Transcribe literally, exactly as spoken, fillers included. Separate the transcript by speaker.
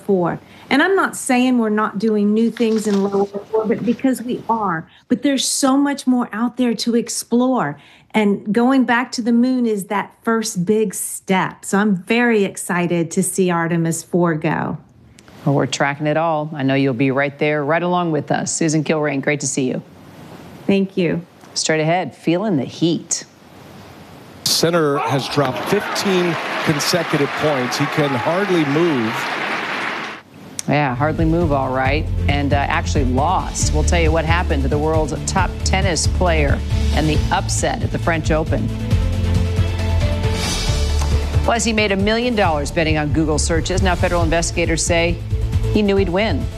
Speaker 1: four. And I'm not saying we're not doing new things in low Earth orbit, because we are, but there's so much more out there to explore. And going back to the moon is that first big step. So I'm very excited to see Artemis four go.
Speaker 2: Well, we're tracking it all. I know you'll be right there, right along with us. Susan Kilrain, great to see you.
Speaker 1: Thank you.
Speaker 2: Straight ahead, feeling the heat.
Speaker 3: Center has dropped fifteen consecutive points. He can hardly move.
Speaker 2: Yeah, hardly move, all right, and uh, actually lost. We'll tell you what happened to the world's top tennis player and the upset at the French Open. Plus, he made a million dollars betting on Google searches. Now, federal investigators say he knew he'd win.